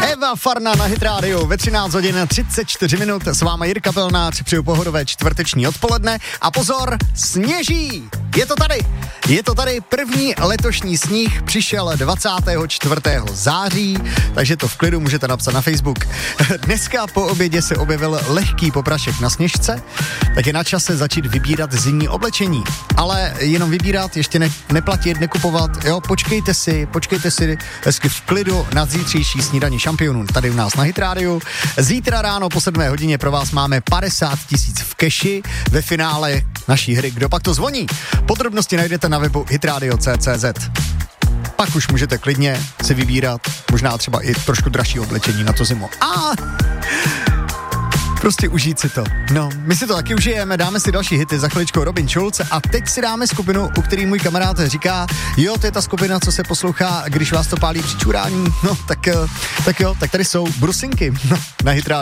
Eva Farna na Hit Radio ve 13 hodin 34 minut. S váma Jirka Pelnář, přeju pohodové čtvrteční odpoledne. A pozor, sněží! Je to tady, první letošní sníh přišel 24. září, takže to v klidu můžete napsat na Facebook. Dneska po obědě se objevil lehký poprašek na sněžce, tak je na čase začít vybírat zimní oblečení. Ale jenom vybírat, ještě neplatit, nekupovat, jo, počkejte si hezky v klidu na zítřejší snídani šampionů tady u nás na Hit Radio. Zítra ráno po 7 hodině pro vás máme 50 000 v keši ve finále naší hry Kdo pak to zvoní. Podrobnosti najdete na webu hitradio.cz. Pak už můžete klidně si vybírat možná třeba i trošku dražší oblečení na tu zimu. A prostě užít si to. No, my si to taky užijeme, dáme si další hity, za chviličkou Robin Schulz a teď si dáme skupinu, u který můj kamarád říká, jo, to je ta skupina, co se poslouchá, když vás to pálí při čurání. No, tak tady jsou brusinky na Hit Radio.